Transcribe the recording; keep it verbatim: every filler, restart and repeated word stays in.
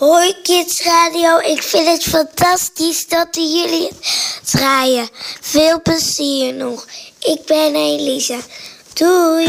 Hoi Kids Radio, ik vind het fantastisch dat jullie het draaien. Veel plezier nog. Ik ben Elisa. Doei.